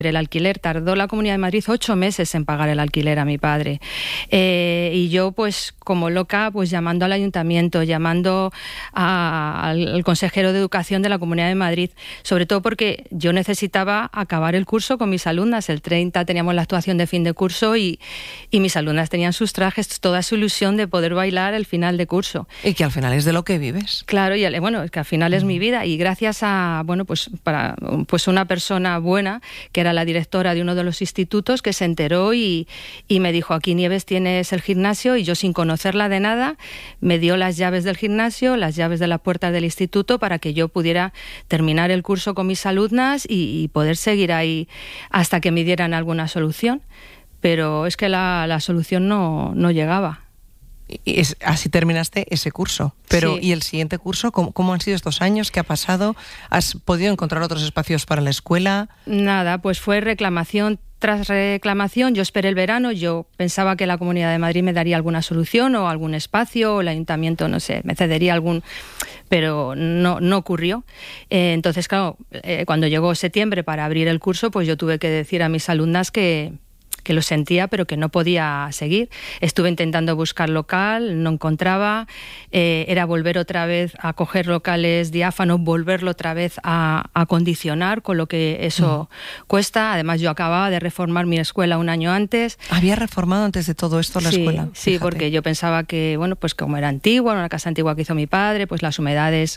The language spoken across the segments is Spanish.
el alquiler. Tardó la Comunidad de Madrid 8 meses en pagar el alquiler a mi padre. Y yo, pues, como loca, pues llamando al ayuntamiento, llamando al consejero de Educación de la Comunidad de Madrid, sobre todo porque yo necesitaba acabar el curso con mis alumnas. El 30 teníamos la actuación de fin de curso y mis alumnas tenían sus trajes, toda su ilusión de poder bailar el final de curso. Y que al final es de lo que vives. Claro, y bueno, es que al final es mi vida, y gracias a, bueno, pues una persona buena, que era la directora de uno de los institutos, que se enteró y me dijo: aquí, Nieves, tienes el gimnasio, y yo, sin conocerla de nada, me dio las llaves del gimnasio, las llaves de la puerta del instituto, para que yo pudiera terminar el curso con mis alumnas y poder seguir ahí hasta que me dieran alguna solución. Pero es que la solución no llegaba. Y así terminaste ese curso. Pero, sí. ¿Y el siguiente curso? ¿Cómo han sido estos años? ¿Qué ha pasado? ¿Has podido encontrar otros espacios para la escuela? Nada, pues fue reclamación tras reclamación. Yo esperé el verano, yo pensaba que la Comunidad de Madrid me daría alguna solución o algún espacio, o el ayuntamiento, no sé, me cedería algún... Pero no ocurrió. Entonces, claro, cuando llegó septiembre para abrir el curso, pues yo tuve que decir a mis alumnas que lo sentía, pero que no podía seguir. Estuve intentando buscar local, no encontraba. Era volver otra vez a coger locales diáfanos, volverlo otra vez a acondicionar, con lo que eso cuesta. Además, yo acababa de reformar mi escuela un año antes. ¿Había reformado antes de todo esto la escuela? Sí, Fíjate. Porque yo pensaba que, bueno, pues como era antigua, una casa antigua que hizo mi padre, pues las humedades,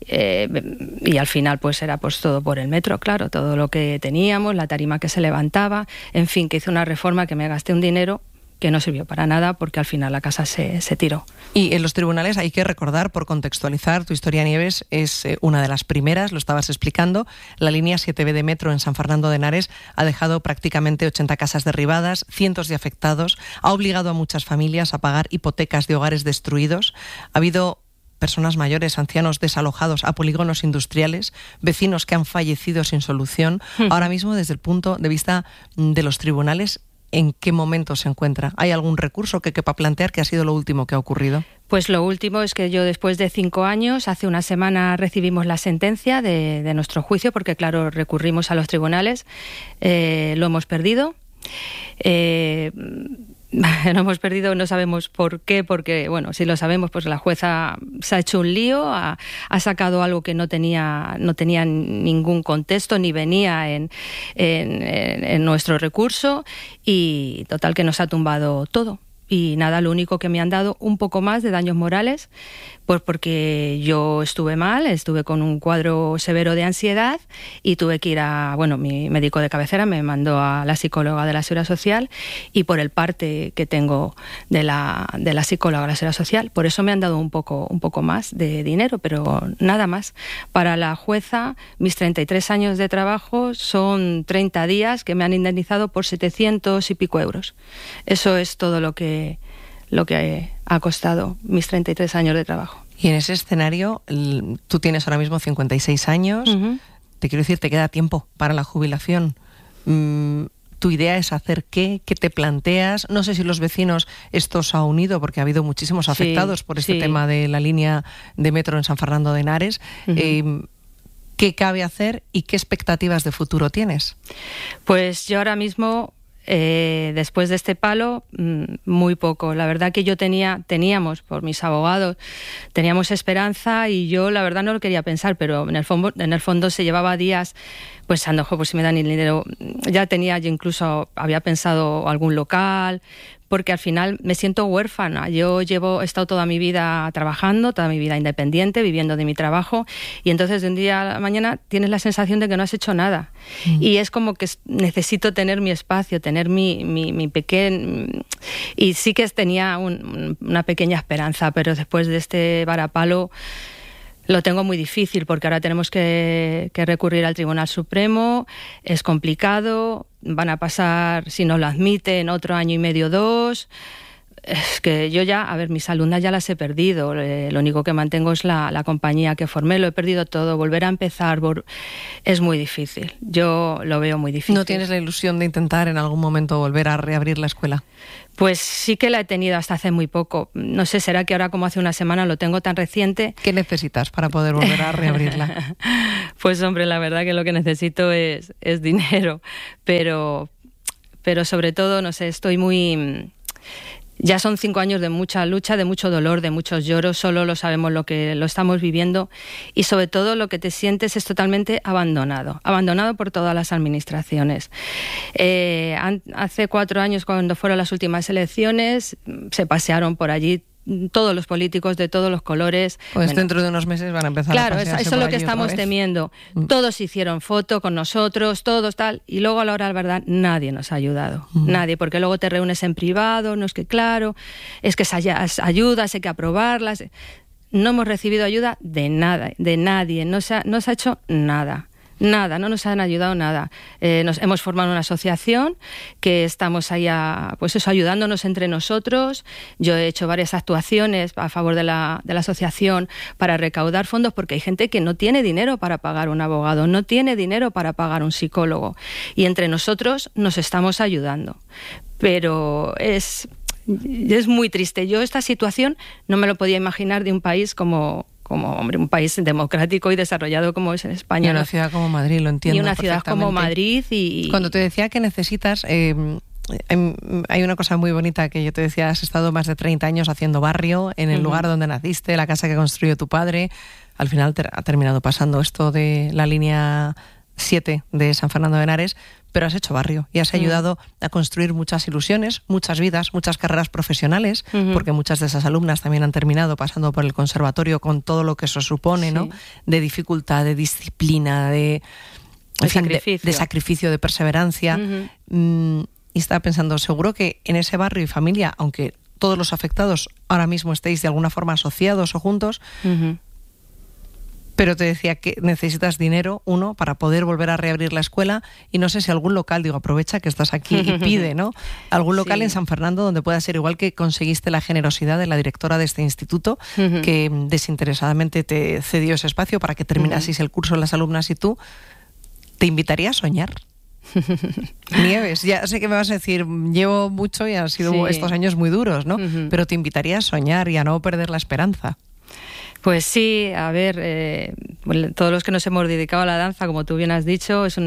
y al final pues era pues todo por el metro, claro, todo lo que teníamos, la tarima que se levantaba, en fin, que hice una reforma que me gasté un dinero que no sirvió para nada, porque al final la casa se tiró. Y en los tribunales hay que recordar, por contextualizar, tu historia, Nieves, es una de las primeras, lo estabas explicando. La línea 7B de metro en San Fernando de Henares ha dejado prácticamente 80 casas derribadas, cientos de afectados, ha obligado a muchas familias a pagar hipotecas de hogares destruidos. Ha habido personas mayores, ancianos desalojados a polígonos industriales, vecinos que han fallecido sin solución. Ahora mismo, desde el punto de vista de los tribunales, ¿en qué momento se encuentra? ¿Hay algún recurso que quepa plantear? ¿Qué ha sido lo último que ha ocurrido? Pues lo último es que yo, después de 5 años, hace una semana recibimos la sentencia de nuestro juicio, porque claro, recurrimos a los tribunales, lo hemos perdido. Lo hemos perdido, no sabemos por qué, porque, bueno, si lo sabemos, pues la jueza se ha hecho un lío, ha sacado algo que no tenía ningún contexto, ni venía en nuestro recurso, y total que nos ha tumbado todo. Y nada, lo único que me han dado un poco más de daños morales, pues porque yo estuve mal, estuve con un cuadro severo de ansiedad y tuve que ir mi médico de cabecera me mandó a la psicóloga de la Seguridad Social, y por el parte que tengo de la psicóloga de la Seguridad Social, por eso me han dado un poco más de dinero, pero nada más. Para la jueza, mis 33 años de trabajo son 30 días que me han indemnizado por 700 y pico euros. Eso es todo lo que ha costado mis 33 años de trabajo. Y en ese escenario, tú tienes ahora mismo 56 años, te quiero decir, te queda tiempo para la jubilación. ¿Tu idea es hacer qué? ¿Qué te planteas? No sé si los vecinos esto os ha unido, porque ha habido muchísimos afectados por este tema de la línea de metro en San Fernando de Henares. ¿Qué cabe hacer y qué expectativas de futuro tienes? Pues yo ahora mismo... después de este palo, muy poco. La verdad que teníamos, por mis abogados, teníamos esperanza, y yo la verdad no lo quería pensar, pero en el fondo se llevaba días pensando, pues si me dan el dinero, yo incluso había pensado algún local, porque al final me siento huérfana. Yo he estado toda mi vida trabajando, toda mi vida independiente, viviendo de mi trabajo, y entonces de un día a la mañana tienes la sensación de que no has hecho nada. Y es como que necesito tener mi espacio, tener mi pequeño... Y sí que tenía una pequeña esperanza, pero después de este varapalo lo tengo muy difícil, porque ahora tenemos que recurrir al Tribunal Supremo, es complicado, van a pasar, si no lo admiten, otro año y medio, 2... es que yo ya, a ver, mis alumnas ya las he perdido, lo único que mantengo es la compañía que formé, lo he perdido todo, volver a empezar es muy difícil, yo lo veo muy difícil. ¿No tienes la ilusión de intentar en algún momento volver a reabrir la escuela? Pues sí que la he tenido hasta hace muy poco, no sé, será que ahora como hace una semana lo tengo tan reciente. ¿Qué necesitas para poder volver a reabrirla? Pues hombre, la verdad que lo que necesito es dinero, pero sobre todo, no sé, estoy muy... Ya son 5 años de mucha lucha, de mucho dolor, de muchos lloros, solo lo sabemos lo que lo estamos viviendo y sobre todo lo que te sientes es totalmente abandonado por todas las administraciones. Hace 4 años, cuando fueron las últimas elecciones, se pasearon por allí todos los políticos de todos los colores. Pues dentro de unos meses van a empezar claro, a pasearse eso es lo que estamos temiendo. Todos hicieron foto con nosotros, todos tal, y luego a la hora de la verdad nadie nos ha ayudado. Nadie, porque luego te reúnes en privado, no es que claro, es que esas ayudas hay que aprobarlas. No hemos recibido ayuda de nada, de nadie, no se ha hecho nada. Nada, no nos han ayudado nada. Hemos formado una asociación que estamos ahí ayudándonos entre nosotros. Yo he hecho varias actuaciones a favor de la asociación para recaudar fondos porque hay gente que no tiene dinero para pagar un abogado, no tiene dinero para pagar un psicólogo y entre nosotros nos estamos ayudando. Pero es muy triste. Yo esta situación no me lo podía imaginar de un país como un país democrático y desarrollado como es en España. Y una ciudad como Madrid, lo entiendo. Y una ciudad como Madrid. Cuando te decía que necesitas, hay una cosa muy bonita que yo te decía, has estado más de 30 años haciendo barrio en el lugar donde naciste, la casa que construyó tu padre. Al final ha terminado pasando esto de la línea 7 de San Fernando de Henares, pero has hecho barrio y has ayudado a construir muchas ilusiones, muchas vidas, muchas carreras profesionales, porque muchas de esas alumnas también han terminado pasando por el conservatorio con todo lo que eso supone, ¿no? De dificultad, de disciplina, de sacrificio, de perseverancia. Y estaba pensando, seguro que en ese barrio y familia, aunque todos los afectados ahora mismo estéis de alguna forma asociados o juntos, pero te decía que necesitas dinero, uno, para poder volver a reabrir la escuela y no sé si algún local, aprovecha que estás aquí y pide, ¿no? Algún local en San Fernando donde pueda ser igual que conseguiste la generosidad de la directora de este instituto que desinteresadamente te cedió ese espacio para que terminaseis el curso las alumnas y tú. ¿Te invitaría a soñar? Nieves, ya sé que me vas a decir, llevo mucho y han sido estos años muy duros, ¿no? Pero te invitaría a soñar y a no perder la esperanza. Pues sí, a ver, todos los que nos hemos dedicado a la danza, como tú bien has dicho, es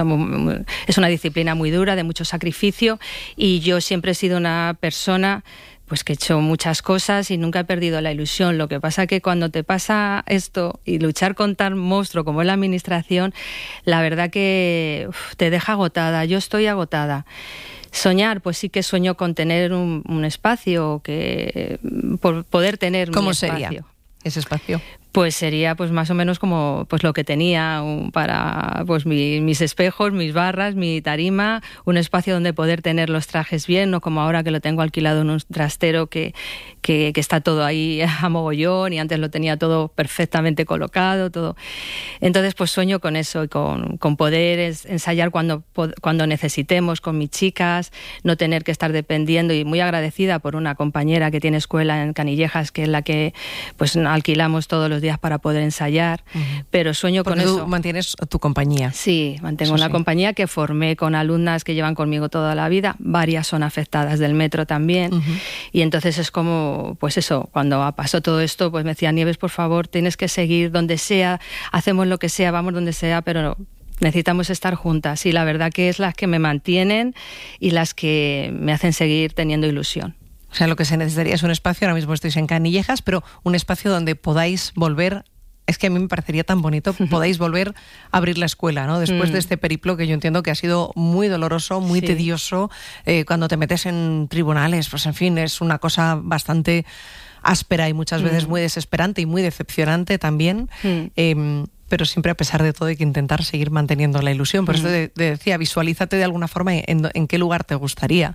una disciplina muy dura, de mucho sacrificio, y yo siempre he sido una persona pues que he hecho muchas cosas y nunca he perdido la ilusión. Lo que pasa que cuando te pasa esto y luchar con tal monstruo como es la administración, la verdad que te deja agotada. Yo estoy agotada. Soñar, pues sí que sueño con tener un espacio, por poder tener ¿Cómo mi espacio. Sería ese espacio? Pues sería pues más o menos como pues lo que tenía para pues mis espejos, mis barras, mi tarima, un espacio donde poder tener los trajes bien, no como ahora que lo tengo alquilado en un trastero que está todo ahí a mogollón y antes lo tenía todo perfectamente colocado, todo. Entonces pues sueño con eso y con poder ensayar cuando necesitemos con mis chicas, no tener que estar dependiendo, y muy agradecida por una compañera que tiene escuela en Canillejas, que es la que pues alquilamos todos los días para poder ensayar, pero sueño porque con tú eso. ¿Mantienes tu compañía? Sí, mantengo una compañía que formé con alumnas que llevan conmigo toda la vida, varias son afectadas del metro también, y entonces es como, pues eso, cuando pasó todo esto, pues me decía, Nieves, por favor, tienes que seguir donde sea, hacemos lo que sea, vamos donde sea, pero necesitamos estar juntas, y la verdad que es las que me mantienen y las que me hacen seguir teniendo ilusión. O sea, lo que se necesitaría es un espacio, ahora mismo estáis en Canillejas, pero un espacio donde podáis volver, es que a mí me parecería tan bonito, podáis volver a abrir la escuela, ¿no? Después de este periplo que yo entiendo que ha sido muy doloroso, muy tedioso, cuando te metes en tribunales, pues en fin, es una cosa bastante áspera y muchas veces muy desesperante y muy decepcionante también. pero siempre a pesar de todo hay que intentar seguir manteniendo la ilusión. Por eso te decía, visualízate de alguna forma en qué lugar te gustaría.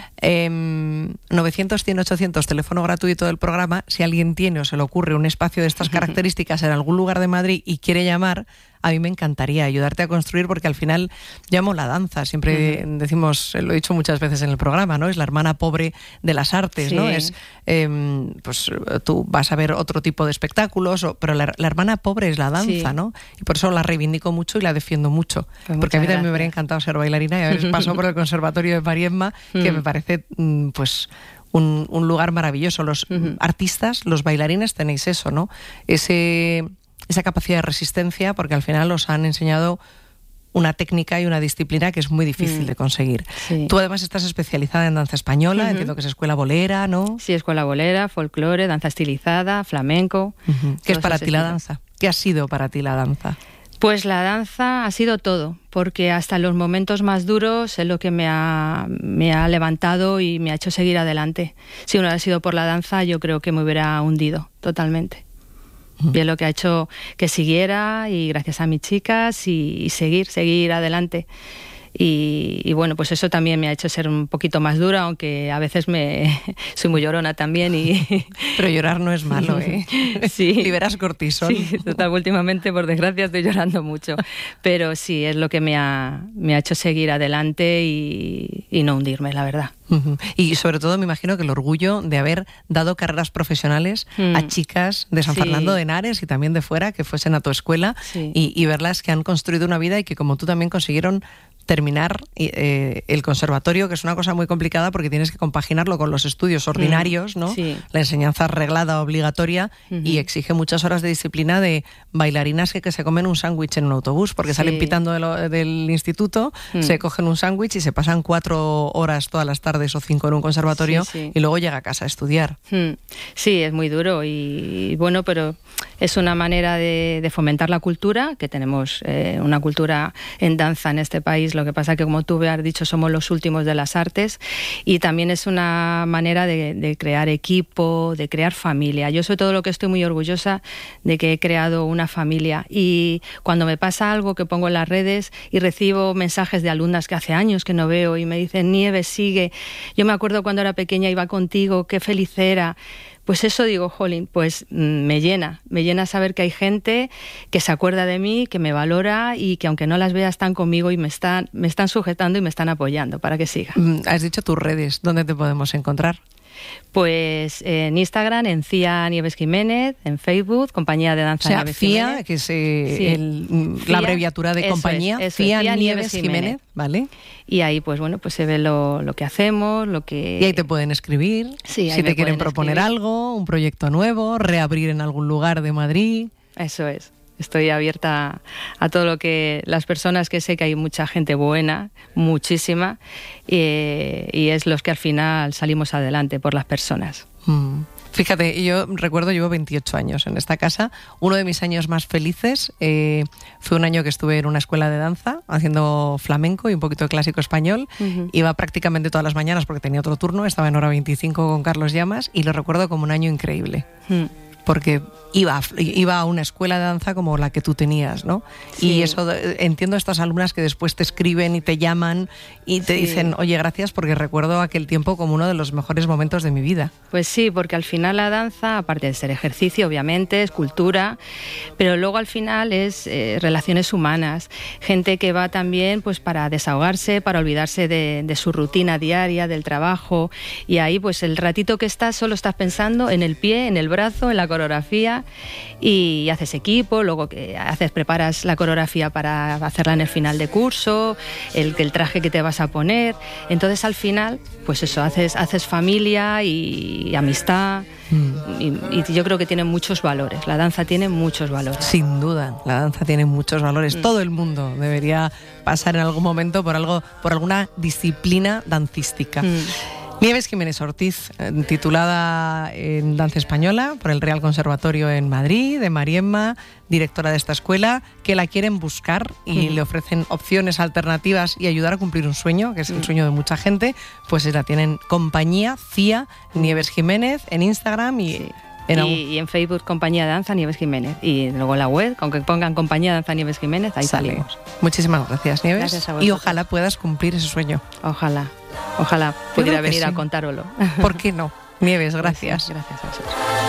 900, 100, 800, teléfono gratuito del programa. Si alguien tiene o se le ocurre un espacio de estas características en algún lugar de Madrid y quiere llamar, a mí me encantaría ayudarte a construir, porque al final llamo la danza, siempre decimos, lo he dicho muchas veces en el programa, ¿no? Es la hermana pobre de las artes, ¿no? Es, pues tú vas a ver otro tipo de espectáculos, pero la hermana pobre es la danza, ¿no? Y por eso la reivindico mucho y la defiendo mucho, pues porque a mí también me habría encantado ser bailarina y haber pasado por el Conservatorio de Mariemma, que me parece, pues, un lugar maravilloso. Los artistas, los bailarines tenéis eso, ¿no? Esa capacidad de resistencia, porque al final os han enseñado una técnica y una disciplina que es muy difícil de conseguir. Sí. Tú además estás especializada en danza española, entiendo que es escuela bolera, ¿no? Sí, escuela bolera, folclore, danza estilizada, flamenco. ¿Qué es para ti la danza? ¿Qué ha sido para ti la danza? Pues la danza ha sido todo, porque hasta los momentos más duros es lo que me ha levantado y me ha hecho seguir adelante. Si no hubiera sido por la danza, yo creo que me hubiera hundido totalmente. Y es lo que ha hecho que siguiera, y gracias a mis chicas, y seguir adelante. Y bueno, pues eso también me ha hecho ser un poquito más dura, aunque a veces soy muy llorona también. Pero llorar no es malo, ¿eh? Sí. Liberas cortisol. Sí, total, últimamente, por desgracia, estoy llorando mucho. Pero sí, es lo que me ha hecho seguir adelante y no hundirme, la verdad. Y sobre todo me imagino que el orgullo de haber dado carreras profesionales a chicas de San Fernando de Henares y también de fuera, que fuesen a tu escuela, y verlas que han construido una vida y que, como tú, también consiguieron terminar el conservatorio, que es una cosa muy complicada porque tienes que compaginarlo con los estudios ordinarios, ¿no? Sí. La enseñanza reglada, obligatoria, y exige muchas horas de disciplina de bailarinas que se comen un sándwich en un autobús, porque salen pitando del instituto, se cogen un sándwich y se pasan 4 horas todas las tardes o 5 en un conservatorio, y luego llega a casa a estudiar. Sí, es muy duro y bueno, pero es una manera de fomentar la cultura, que tenemos una cultura en danza en este país. Lo que pasa que, como tú has dicho, somos los últimos de las artes, y también es una manera de crear equipo, de crear familia. Yo, sobre todo, lo que estoy muy orgullosa de que he creado una familia, y cuando me pasa algo que pongo en las redes y recibo mensajes de alumnas que hace años que no veo y me dicen: Nieves, sigue, yo me acuerdo cuando era pequeña, iba contigo, qué feliz era. Pues eso digo, jolín, pues me llena saber que hay gente que se acuerda de mí, que me valora, y que aunque no las vea están conmigo y me están sujetando y me están apoyando para que siga. Has dicho tus redes, ¿dónde te podemos encontrar? Pues en Instagram, en Cía Nieves Jiménez, en Facebook, Compañía de Danza Nieves Jiménez. Que es la abreviatura de compañía, Cía Nieves Jiménez, ¿vale? Y ahí, pues bueno, pues se ve lo que hacemos, lo que... Y ahí te pueden escribir, si te quieren proponer algo, un proyecto nuevo, reabrir en algún lugar de Madrid. Eso es. Estoy abierta a todo lo que las personas, que sé que hay mucha gente buena, muchísima, y es los que al final salimos adelante por las personas. Fíjate, yo recuerdo, llevo 28 años en esta casa. Uno de mis años más felices fue un año que estuve en una escuela de danza haciendo flamenco y un poquito de clásico español. Iba prácticamente todas las mañanas porque tenía otro turno, estaba en hora 25 con Carlos Llamas, y lo recuerdo como un año increíble. Porque iba a una escuela de danza como la que tú tenías, ¿no? Sí. Y eso, entiendo a estas alumnas que después te escriben y te llaman y te dicen: oye, gracias, porque recuerdo aquel tiempo como uno de los mejores momentos de mi vida. Pues sí, porque al final la danza, aparte de ser ejercicio, obviamente, es cultura, pero luego al final es relaciones humanas, gente que va también pues para desahogarse, para olvidarse de su rutina diaria, del trabajo, y ahí pues el ratito que estás solo estás pensando en el pie, en el brazo, en la coreografía, y haces equipo, luego preparas la coreografía para hacerla en el final de curso, el traje que te vas a poner. Entonces al final, pues eso, haces familia y amistad, y yo creo que tiene muchos valores. La danza tiene muchos valores. Sin duda, la danza tiene muchos valores. Todo el mundo debería pasar en algún momento por alguna disciplina dancística. Nieves Jiménez Ortiz, titulada en danza española por el Real Conservatorio en Madrid, de Mariemma, directora de esta escuela, que la quieren buscar y le ofrecen opciones alternativas y ayudar a cumplir un sueño, que es el sueño de mucha gente, pues la tienen Compañía Cía Nieves Jiménez en Instagram, y Y en Facebook Compañía de Danza Nieves Jiménez. Y luego en la web, con que pongan Compañía de Danza Nieves Jiménez, ahí salimos. Muchísimas gracias, Nieves. Gracias a vosotros. Y ojalá puedas cumplir ese sueño. Ojalá pudiera venir a contároslo. ¿Por qué no? Nieves, gracias. Gracias a vosotros.